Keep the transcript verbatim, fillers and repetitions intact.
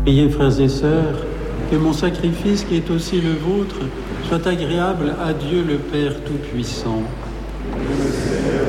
Priez, frères et sœurs, que mon sacrifice, qui est aussi le vôtre, soit agréable à Dieu le Père Tout-Puissant. Le Seigneur